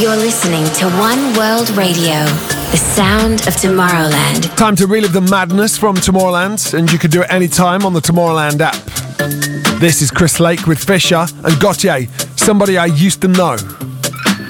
You're listening to One World Radio, the sound of Tomorrowland. Time to relive the madness from Tomorrowland, and you can do it anytime on the Tomorrowland app. This is Chris Lake with Fisher and Gautier, Somebody I Used to Know.